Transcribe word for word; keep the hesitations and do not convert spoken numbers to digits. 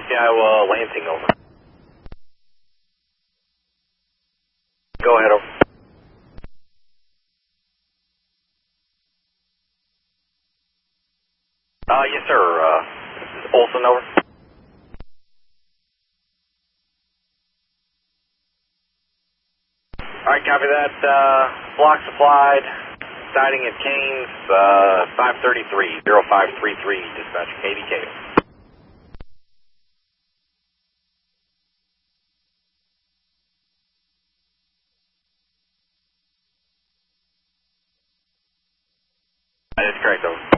Whiskey Iowa, Lansing, over. Go ahead, over. Uh, yes, sir. Uh, this is Olson, over. All right, copy that. Uh, block supplied. Sighting at Canes, uh, five thirty-three, oh five three three, dispatch K D K. That is correct, over.